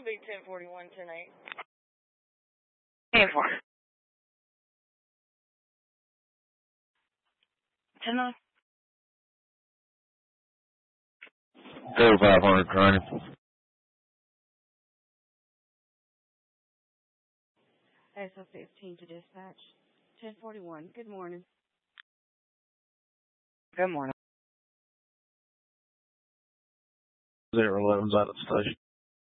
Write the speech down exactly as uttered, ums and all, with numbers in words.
Big ten forty-one tonight. ten four. ten nine. thirty-five hundred training. S O fifteen to dispatch. ten forty-one. Good morning. Good morning. zero eleven's out of the station.